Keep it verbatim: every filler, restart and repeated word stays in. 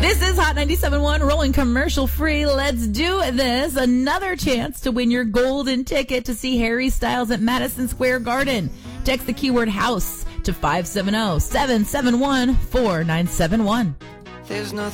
This is Hot ninety-seven point one, rolling commercial free. Let's do this. Another chance to win your golden ticket to see Harry Styles at Madison Square Garden. Text the keyword house to five seven zero, seven seven one, four nine seven one. There's nothing